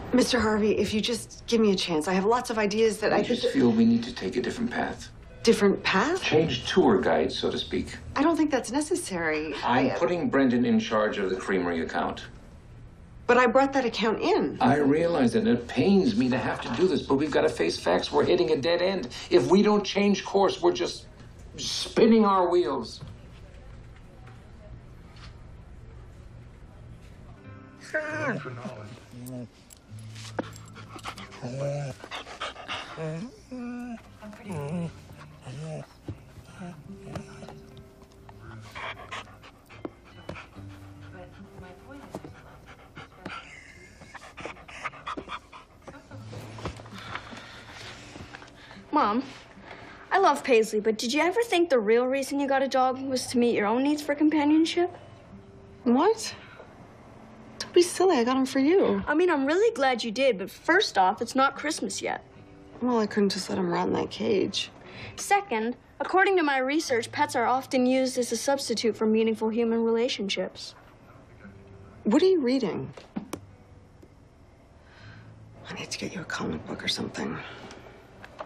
Mr. Harvey, if you just give me a chance, I have lots of ideas that I just feel we need to take a different path. Different path? Change tour guide, so to speak. I don't think that's necessary. I'm putting Brendan in charge of the creamery account. But I brought that account in. I realize that it pains me to have to do this, but we've got to face facts. We're hitting a dead end. If we don't change course, we're just spinning our wheels. Mom, I love Paisley, but did you ever think the real reason you got a dog was to meet your own needs for companionship? What? Don't be silly. I got him for you. I mean, I'm really glad you did, but first off, it's not Christmas yet. Well, I couldn't just let him rot in that cage. Second, according to my research, pets are often used as a substitute for meaningful human relationships. What are you reading? I need to get you a comic book or something.